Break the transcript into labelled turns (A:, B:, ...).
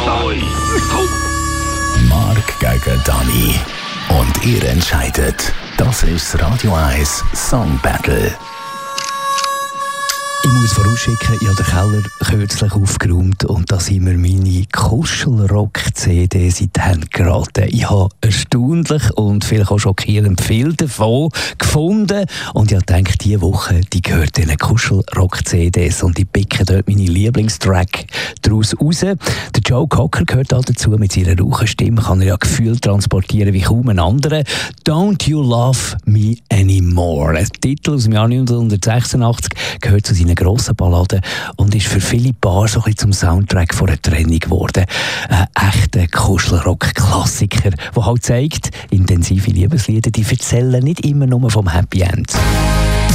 A: Mark gegen Dani. Und ihr entscheidet. Das ist das Radio 1 Song Battle.
B: Ich muss vorausschicken, ich habe den Keller kürzlich aufgeräumt und da sind mir meine Kuschelrock-CDs in die Hände geraten. Ich habe erstaunlich und vielleicht auch schockierend viel davon gefunden und ich habe gedacht, diese Woche die gehört diesen Kuschelrock-CDs und ich picke dort meine Lieblingstrack daraus raus. Der Joe Cocker gehört auch dazu, mit seiner rauchen Stimme kann er ja Gefühl transportieren wie kaum ein anderer. «Don't You Love Me Anymore». Ein Titel aus dem Jahr 1986 gehört zu seinen grossen Balladen und ist für viele Paare so ein bisschen zum Soundtrack von einer Trennung geworden. Ein echter Kuschelrock-Klassiker, der halt zeigt, intensive Liebeslieder, die erzählen nicht immer nur vom Happy End.